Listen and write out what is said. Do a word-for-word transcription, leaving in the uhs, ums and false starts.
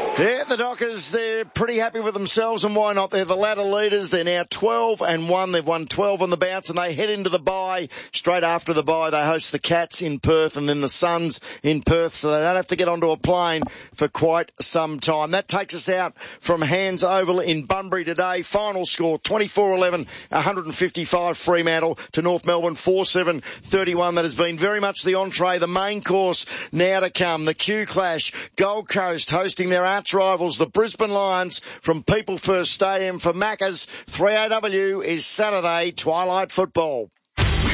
Yeah, the Dockers, they're pretty happy with themselves, and why not? They're the ladder leaders. They're now twelve and one. They've won twelve on the bounce, and they head into the bye. Straight after the bye, they host the Cats in Perth and then the Suns in Perth, so they don't have to get onto a plane for quite some time. That takes us out from Hands Oval in Bunbury today. Final score, twenty-four eleven, one fifty-five Fremantle to North Melbourne, four seven thirty-one. That has been very much the entree, the main course now to come. The Q Clash, Gold Coast hosting their arch rivals, the Brisbane Lions, from People First Stadium. For Maccas, three A W is Saturday Twilight Football.